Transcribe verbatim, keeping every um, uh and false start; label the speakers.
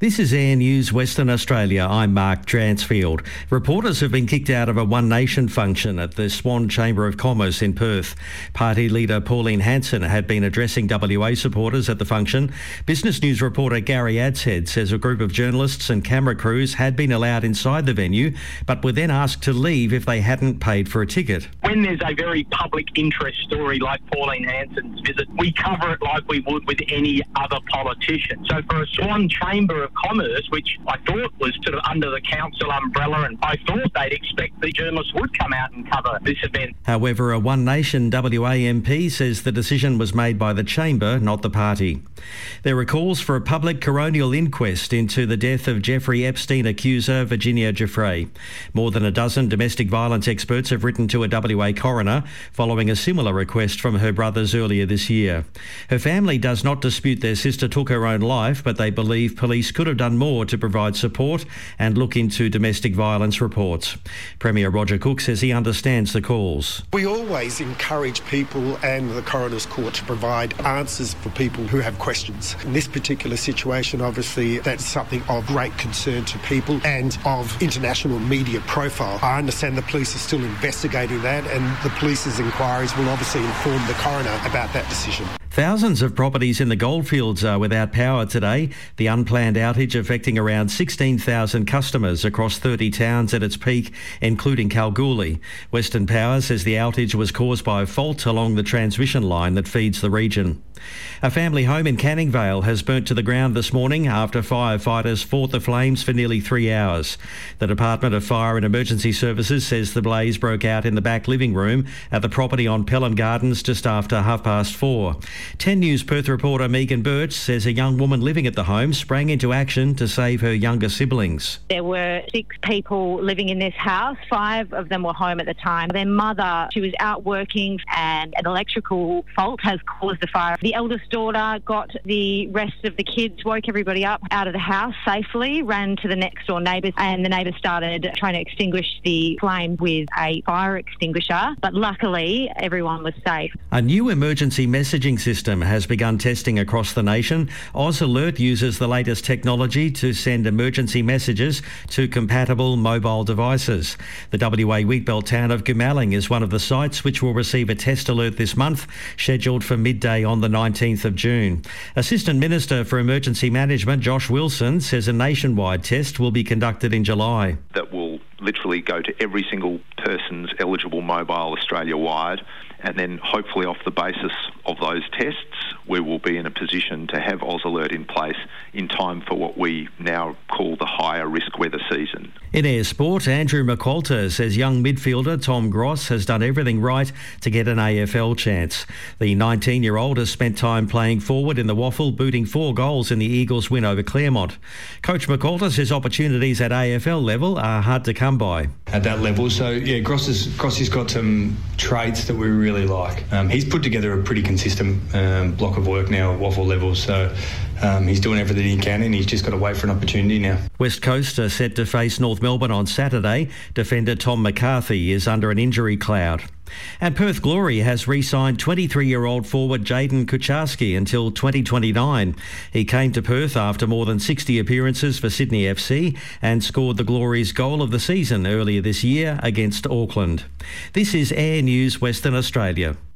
Speaker 1: This is Air News Western Australia. I'm Mark Dransfield. Reporters have been kicked out of a One Nation function at the Swan Chamber of Commerce in Perth. Party leader Pauline Hanson had been addressing W A supporters at the function. Business News reporter Gary Adshead says a group of journalists and camera crews had been allowed inside the venue, but were then asked to leave if they hadn't paid for a ticket.
Speaker 2: When there's a very public interest story like Pauline Hanson's visit, we cover it like we would with any other politician. So for a Swan Chamber of Commerce, which I thought was sort of under the council umbrella, and I thought they'd expect the journalists would come out and cover this event.
Speaker 1: However, a One Nation W A M P says the decision was made by the Chamber, not the party. There are calls for a public coronial inquest into the death of Jeffrey Epstein accuser Virginia Giuffre. More than a dozen domestic violence experts have written to a W A coroner following a similar request from her brothers earlier this year. Her family does not dispute their sister took her own life, but they believe police could have done more to provide support and look into domestic violence reports. Premier Roger Cook says he understands the calls.
Speaker 3: We always encourage people and the Coroner's Court to provide answers for people who have questions. In this particular situation, obviously, that's something of great concern to people and of international media profile. I understand the police are still investigating that, and the police's inquiries will obviously inform the coroner about that decision.
Speaker 1: Thousands of properties in the goldfields are without power today. The unplanned outage affecting around sixteen thousand customers across thirty towns at its peak, including Kalgoorlie. Western Power says the outage was caused by a fault along the transmission line that feeds the region. A family home in Canning Vale has burnt to the ground this morning after firefighters fought the flames for nearly three hours. The Department of Fire and Emergency Services says the blaze broke out in the back living room at the property on Pelham Gardens just after half past four. ten News Perth reporter Megan Birch says a young woman living at the home sprang into action to save her younger siblings.
Speaker 4: There were six people living in this house. Five of them were home at the time. Their mother, she was out working, and an electrical fault has caused the fire. The eldest daughter got the rest of the kids, woke everybody up out of the house safely, ran to the next door neighbours, and the neighbours started trying to extinguish the flame with a fire extinguisher. But luckily, everyone was safe.
Speaker 1: A new emergency messaging system has begun testing across the nation. Oz Alert uses the latest technology to send emergency messages to compatible mobile devices. The W A wheatbelt town of Goomalling is one of the sites which will receive a test alert this month, scheduled for midday on the nineteenth of June. Assistant Minister for Emergency Management Josh Wilson says a nationwide test will be conducted in July.
Speaker 5: That will literally go to every single person's eligible mobile Australia-wide, and then hopefully off the basis of those tests we will be in a position to have Oz Alert in place in time for what we now call the higher risk weather season.
Speaker 1: In air sport, Andrew McQualter says young midfielder Tom Gross has done everything right to get an A F L chance. The nineteen-year-old has spent time playing forward in the waffle, booting four goals in the Eagles' win over Claremont. Coach McQualter says opportunities at A F L level are hard to come by.
Speaker 6: At that level, so yeah, Gross has, Gross has got some traits that we really like. Um, he's put together a pretty consistent um, block of work now at waffle level, so um, he's doing everything he can, and he's just got to wait for an opportunity now.
Speaker 1: West Coast are set to face North Melbourne on Saturday. Defender Tom McCarthy is under an injury cloud. And Perth Glory has re-signed twenty-three-year-old forward Jaden Kucharski until twenty twenty-nine. He came to Perth after more than sixty appearances for Sydney F C and scored the Glory's goal of the season earlier this year against Auckland. This is Air News Western Australia.